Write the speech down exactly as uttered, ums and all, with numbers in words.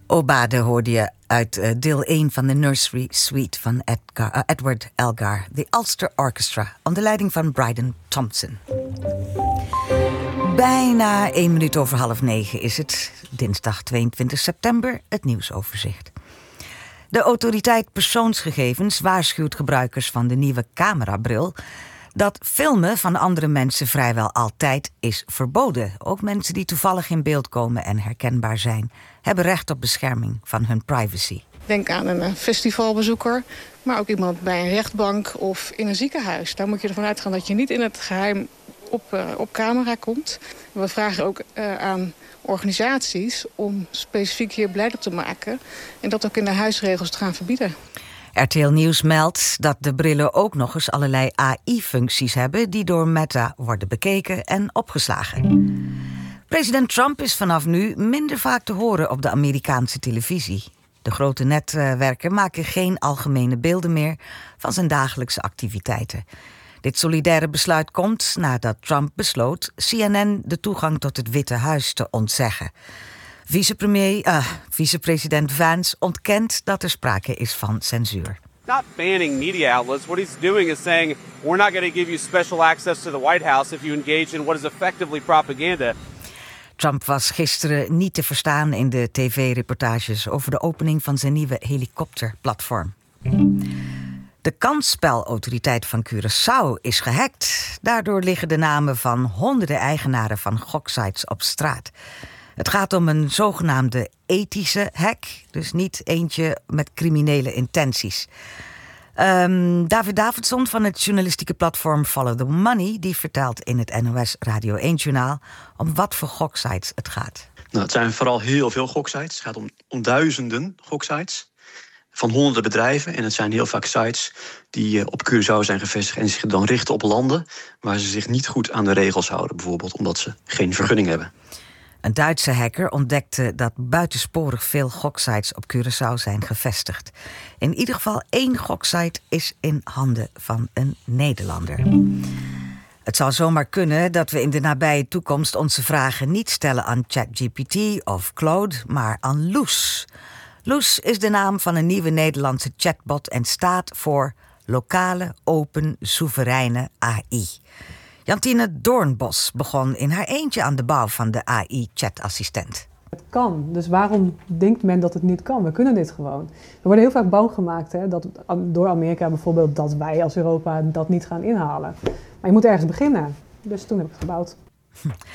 Obade hoorde je uit uh, deel één van de Nursery Suite van Edgar, uh, Edward Elgar, de Ulster Orchestra, onder leiding van Bryden Thompson. Bijna één minuut over half negen is het, dinsdag tweeëntwintig september, het nieuwsoverzicht. De autoriteit persoonsgegevens waarschuwt gebruikers van de nieuwe camerabril dat filmen van andere mensen vrijwel altijd is verboden. Ook mensen die toevallig in beeld komen en herkenbaar zijn, hebben recht op bescherming van hun privacy. Denk aan een festivalbezoeker, maar ook iemand bij een rechtbank of in een ziekenhuis. Daar moet je ervan uitgaan dat je niet in het geheim op, uh, op camera komt. We vragen ook uh, aan organisaties om specifiek hier beleid op te maken en dat ook in de huisregels te gaan verbieden. R T L Nieuws meldt dat de brillen ook nog eens allerlei A I-functies hebben die door Meta worden bekeken en opgeslagen. President Trump is vanaf nu minder vaak te horen op de Amerikaanse televisie. De grote netwerken maken geen algemene beelden meer van zijn dagelijkse activiteiten. Dit solidaire besluit komt nadat Trump besloot C N N de toegang tot het Witte Huis te ontzeggen. Vicepremier, uh, vicepresident Vance ontkent dat er sprake is van censuur. Not banning media outlets. What he's doing is saying we're not going to give you special access to the White House if you engage in what is effectively propaganda. Trump was gisteren niet te verstaan in de tv-reportages over de opening van zijn nieuwe helikopterplatform. De kansspelautoriteit van Curaçao is gehackt. Daardoor liggen de namen van honderden eigenaren van goksites op straat. Het gaat om een zogenaamde ethische hack, dus niet eentje met criminele intenties. Um, David Davidson van het journalistieke platform Follow the Money, die vertelt in het N O S Radio één-journaal om wat voor goksites het gaat. Nou, het zijn vooral heel veel goksites. Het gaat om, om duizenden goksites van honderden bedrijven. En het zijn heel vaak sites die uh, op Curaçao zijn gevestigd en zich dan richten op landen waar ze zich niet goed aan de regels houden. Bijvoorbeeld omdat ze geen vergunning hebben. Een Duitse hacker ontdekte dat buitensporig veel goksites op Curaçao zijn gevestigd. In ieder geval één goksite is in handen van een Nederlander. Het zou zomaar kunnen dat we in de nabije toekomst onze vragen niet stellen aan ChatGPT of Claude, maar aan Loes. Loes is de naam van een nieuwe Nederlandse chatbot en staat voor lokale, open, soevereine A I. Jantine Doornbos begon in haar eentje aan de bouw van de A I-chatassistent. Het kan, dus waarom denkt men dat het niet kan? We kunnen dit gewoon. We worden heel vaak bang gemaakt hè, dat, door Amerika bijvoorbeeld dat wij als Europa dat niet gaan inhalen. Maar je moet ergens beginnen, dus toen heb ik het gebouwd.